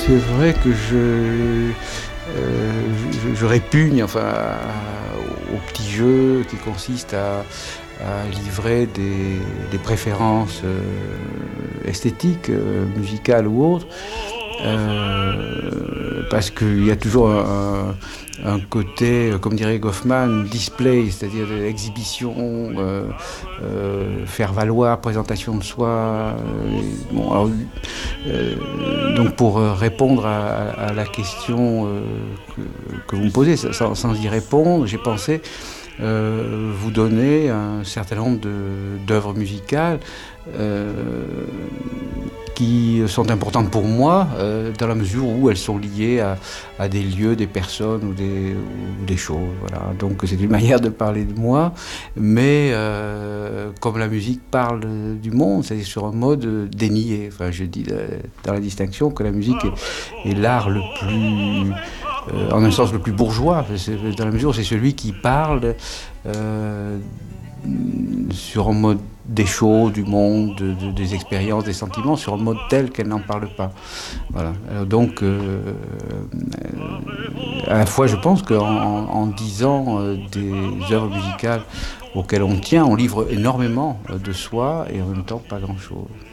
c'est vrai que je répugne au petit jeu qui consiste à livrer des préférences esthétiques, musicales ou autres, parce qu'il y a toujours un côté, comme dirait Goffman, display, c'est-à-dire exhibition, faire valoir, présentation de soi. Donc pour répondre à la question que vous me posez, sans y répondre, j'ai pensé vous donner un certain nombre d'œuvres musicales qui sont importantes pour moi dans la mesure où elles sont liées à des lieux, des personnes ou des choses. Voilà. Donc c'est une manière de parler de moi, mais comme la musique parle du monde, c'est sur un mode dénié. Enfin, je dis dans la distinction que la musique est l'art le plus... en un sens le plus bourgeois, dans la mesure où c'est celui qui parle sur un mode des choses, du monde, des expériences, des sentiments, sur un mode tel qu'elle n'en parle pas. Voilà. Donc, à la fois, je pense qu'en disant des œuvres musicales auxquelles on tient, on livre énormément de soi et en même temps pas grand-chose.